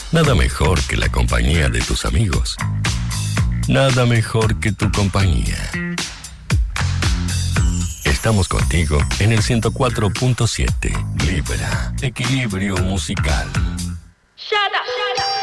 Nada mejor que la compañía de tus amigos. Nada mejor que tu compañía. Estamos contigo en el 104.7. Libra. Equilibrio musical. Shut up.